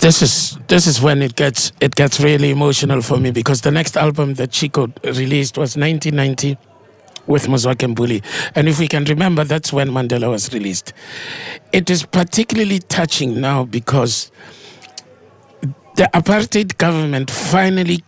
This is when it gets really emotional for me, because the next album that Chico released was 1990 with Muzwake Mbuli. And if we can remember, that's when Mandela was released. It is particularly touching now because the apartheid government finally